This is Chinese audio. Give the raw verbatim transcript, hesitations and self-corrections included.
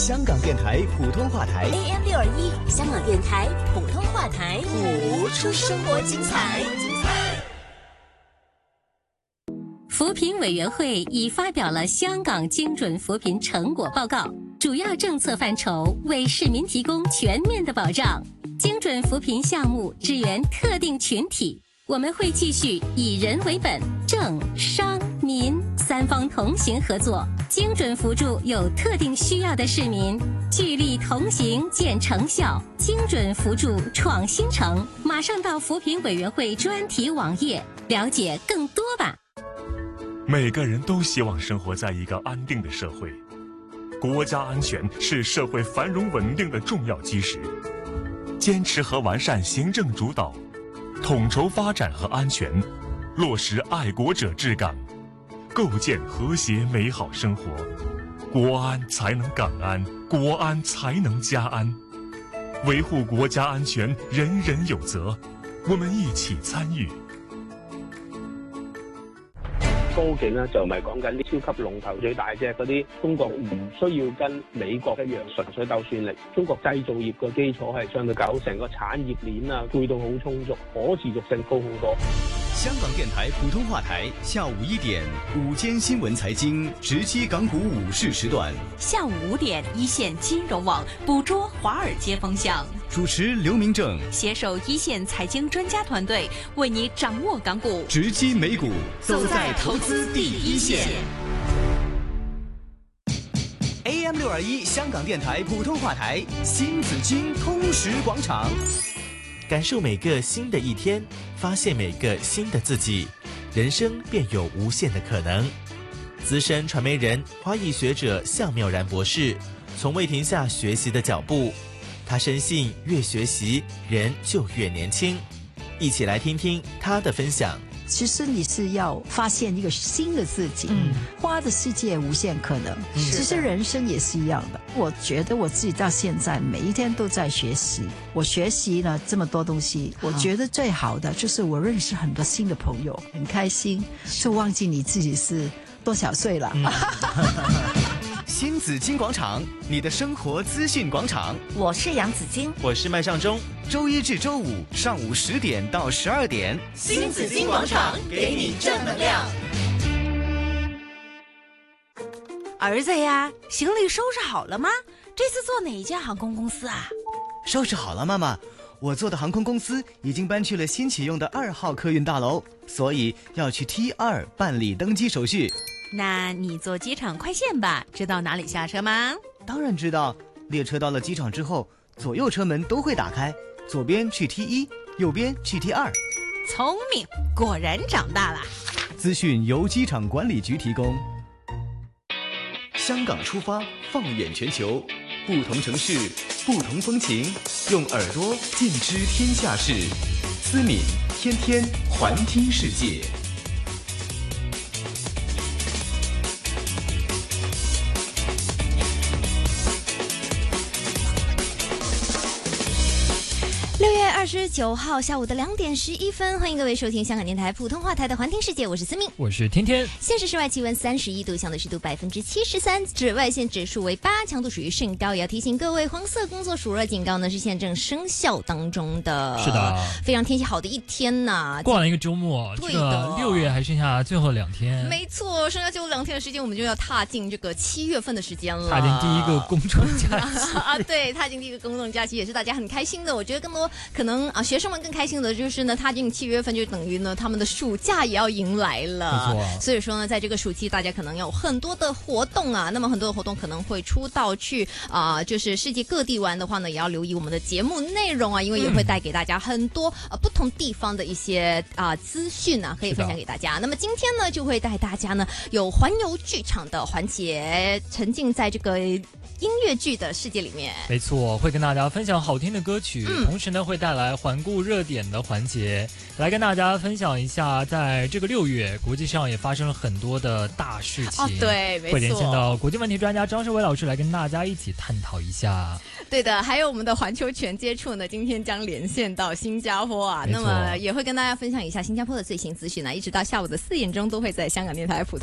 香港电台普通话台 A M 六二一，香港电台普通话台， 活出生活精彩。 扶贫委员会已发表了香港精准扶贫成果报告，主要政策范畴为市民提供全面的保障。精准扶贫项目支援特定群体，我们会继续以人为本，政商民三方同行合作，精准扶助有特定需要的市民，聚力同行见成效，精准扶助创新城。马上到扶贫委员会专题网页了解更多吧。 每个人都希望生活在一个安定的社会，国家安全是社会繁荣稳定的重要基石。坚持和完善行政主导，统筹发展和安全，落实爱国者治港，构建和谐美好生活。国安才能港安，国安才能家安。维护國家安全，人人有責，我們一起參與。 科技咧就唔係講緊啲超級龍頭最大隻嗰啲，中國唔需要跟美國一樣純粹鬥算力。中國製造業個基礎係相對夠，成個產業鏈啊配套好充足，可持續性高好多。 香港電台普通話台下午一點午間新聞財經直擊港股午市時段， 下午五點一線金融網捕捉華爾街風向， 主持劉明正攜手一線財經專家團隊，為你掌握港股， 直擊美股，走在投資第一線。A M 六二一香港電台普通話台新紫荊通識廣場。 感受每個新的一天，發現每個新的自己，人生便有無限的可能。資深傳媒人、華裔學者向妙然博士，從未停下學習的腳步。他深信，越學習，人就越年輕。一起來聽聽他的分享。 其實你是要發現一個新的自己，嗯，花的世界無限可能。其實人生也是一樣的。我覺得我自己到現在每一天都在學習。我學習了這麼多東西，我覺得最好的就是我認識很多新的朋友，很開心，就忘記你自己是多少歲了。嗯新紫荊廣場，你的生活資訊廣場。 我是楊子矜， 我是麥尚中。 周一至周五上午十點到十二點， 新紫荊廣場給你正能量。兒子呀，行李收拾好了嗎？這次坐哪一家航空公司啊？ 收拾好了，媽媽。我做的航空公司已經搬去了新啟用的二號客運大樓，所以要去 T 二辦理登機手續。 那你坐機場快線吧，知道哪裡下車嗎？ 當然知道，列車到了機場之後，左右車門都會打開，左邊去 T 一，右邊去 T 二。 聰明，果然長大了。 資訊由機場管理局提供。 香港出發，放眼全球，不同城市，不同風情，用耳朵盡知天下事。思敏天天環聽世界。 六月二十九号下午的两點十一分，歡迎各位收聽香港電台普通話台的環聽世界，我是思敏， 我是天天。 現時室外氣溫三十一度，相對濕度百分之七十三，紫外線指數為八，強度屬於甚高。也要提醒各位，黃色工作暑熱警告呢是現正生效當中的。 是的， 非常天氣好的一天呐， 過完一個周末， 對的， 六月還剩下最後兩天。 沒錯，剩下最後兩天的時間，我們就要踏進這個七月份的時間了。 踏進第一個公眾假期啊，對，踏進第一個公眾假期也是大家很開心的。我覺得更多可能啊。學生們更開心的就是呢，踏進七月份就等於呢，他們的暑假也要迎來了。沒錯。所以說呢，在這個暑期，大家可能有很多的活動啊。那麼很多的活動可能會出到去啊、呃，就是世界各地玩的話呢，也要留意我們的節目內容啊，因為也會帶給大家很多呃不同地方的一些啊、呃、資訊啊，可以分享給大家。那麼今天呢，就會帶大家呢有環遊劇場的環節，沉浸在這個音樂劇的世界裡面。 沒錯，會跟大家分享好聽的歌曲， 嗯、 同時呢會帶來環顧熱點的環節，來跟大家分享一下，在這個六月，國際上也發生了很多的大事情。 哦，對，沒錯。 會連線到國際問題專家張世偉老師來跟大家一起探討一下。 對的，還有我們的環球全接觸呢，今天將連線到新加坡啊，那麼也會跟大家分享一下新加坡的最新資訊呢，一直到下午的四點鐘都會在香港電台普通